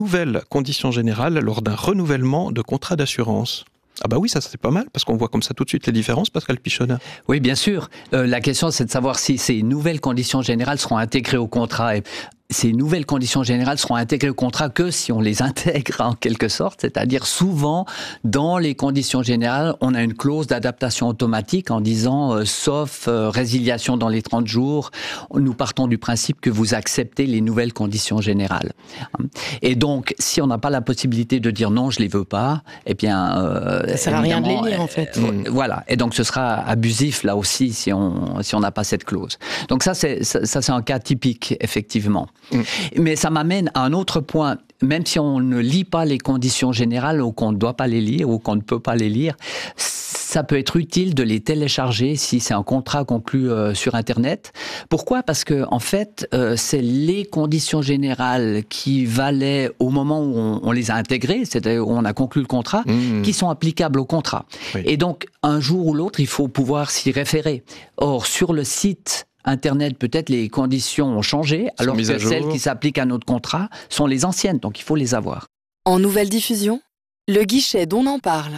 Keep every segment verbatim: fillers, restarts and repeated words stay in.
nouvelles conditions générales lors d'un renouvellement de contrat d'assurance. Ah bah oui, ça c'est pas mal, parce qu'on voit comme ça tout de suite les différences, Pascal Pichonnat. Oui, bien sûr. Euh, la question, c'est de savoir si ces nouvelles conditions générales seront intégrées au contrat. Et ces nouvelles conditions générales seront intégrées au contrat que si on les intègre en quelque sorte, c'est-à-dire souvent dans les conditions générales, on a une clause d'adaptation automatique en disant euh, sauf euh, résiliation dans les trente jours, nous partons du principe que vous acceptez les nouvelles conditions générales. Et donc, si on n'a pas la possibilité de dire non, je les veux pas, eh bien, euh, ça sert à rien de les lire en fait. Euh, voilà. Et donc, ce sera abusif là aussi si on si on n'a pas cette clause. Donc ça, c'est ça, ça c'est un cas typique effectivement. Mmh. Mais ça m'amène à un autre point. Même si on ne lit pas les conditions générales ou qu'on ne doit pas les lire ou qu'on ne peut pas les lire, ça peut être utile de les télécharger si c'est un contrat conclu euh, sur Internet. Pourquoi ? Parce que en fait, euh, c'est les conditions générales qui valaient au moment où on, on les a intégrées, c'est-à-dire où on a conclu le contrat, mmh. qui sont applicables au contrat. Oui. Et donc, un jour ou l'autre, il faut pouvoir s'y référer. Or, sur le site Internet, peut-être les conditions ont changé, alors que celles qui s'appliquent à notre contrat sont les anciennes, donc il faut les avoir. En nouvelle diffusion, le guichet d'On en parle.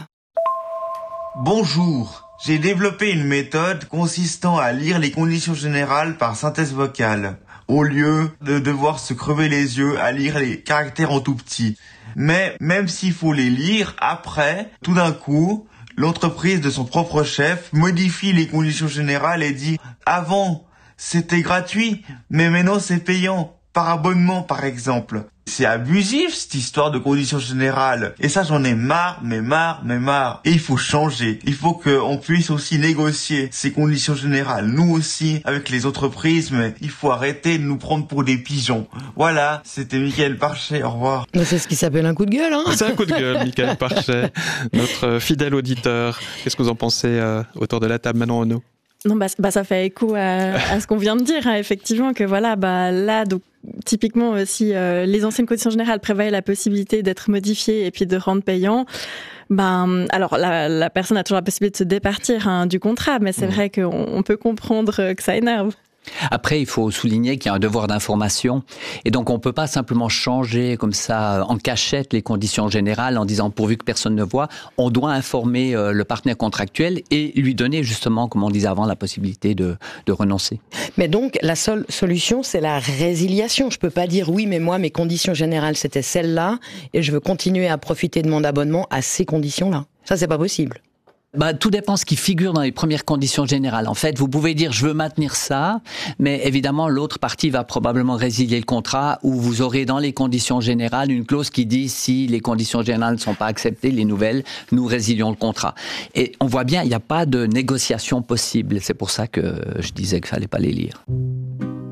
Bonjour, j'ai développé une méthode consistant à lire les conditions générales par synthèse vocale, au lieu de devoir se crever les yeux à lire les caractères en tout petit. Mais même s'il faut les lire, après, tout d'un coup, l'entreprise de son propre chef modifie les conditions générales et dit « Avant, c'était gratuit, mais maintenant c'est payant, par abonnement par exemple. » C'est abusif cette histoire de conditions générales. Et ça j'en ai marre, mais marre, mais marre. Et il faut changer. Il faut qu'on puisse aussi négocier ces conditions générales. Nous aussi, avec les entreprises, mais il faut arrêter de nous prendre pour des pigeons. Voilà, c'était Michael Parchet, au revoir. C'est ce qui s'appelle un coup de gueule, hein. C'est un coup de gueule, Michael Parchet, notre fidèle auditeur. Qu'est-ce que vous en pensez euh, autour de la table, Manon Renaud? Non, bah, bah, ça fait écho à, à ce qu'on vient de dire, hein, effectivement, que voilà, bah, là, donc, typiquement, si euh, les anciennes conditions générales prévoyaient la possibilité d'être modifiées et puis de rendre payant, ben, alors la, la personne a toujours la possibilité de se départir hein, du contrat, mais c'est mmh. vrai qu'on on peut comprendre que ça énerve. Après, il faut souligner qu'il y a un devoir d'information et donc on ne peut pas simplement changer comme ça en cachette les conditions générales en disant pourvu que personne ne voit. On doit informer euh, le partenaire contractuel et lui donner justement, comme on disait avant, la possibilité de, de renoncer. Mais donc, la seule solution, c'est la résiliation. Je ne peux pas dire oui, mais moi, mes conditions générales, c'était celles-là et je veux continuer à profiter de mon abonnement à ces conditions-là. Ça, c'est pas possible. Bah, tout dépend ce qui figure dans les premières conditions générales. En fait, vous pouvez dire je veux maintenir ça, mais évidemment l'autre partie va probablement résilier le contrat où vous aurez dans les conditions générales une clause qui dit si les conditions générales ne sont pas acceptées, les nouvelles, nous résilions le contrat. Et on voit bien, il n'y a pas de négociation possible. C'est pour ça que je disais qu'il ne fallait pas les lire.